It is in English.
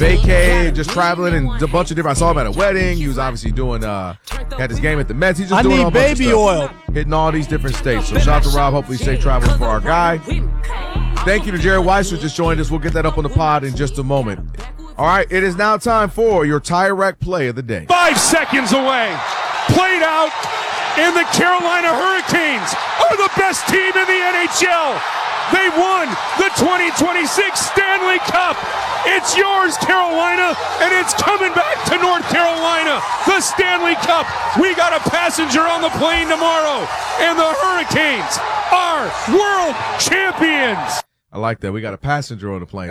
vacay, just traveling and a bunch of different. I saw him at a wedding. He was obviously doing, had his game at the Mets. He's just doing all baby oil. Hitting all these different states. So shout out to Rob. Hopefully safe travels for our guy. Thank you to Jerry Weiss who just joined us. We'll get that up on the pod in just a moment. All right, it is now time for your Tire Rack play of the day. 5 seconds away. Played out, and the Carolina Hurricanes are the best team in the NHL. They won the 2026 Stanley Cup. It's yours, Carolina, and it's coming back to North Carolina. The Stanley Cup. We got a passenger on the plane tomorrow, and the Hurricanes are world champions. I like that. We got a passenger on the plane.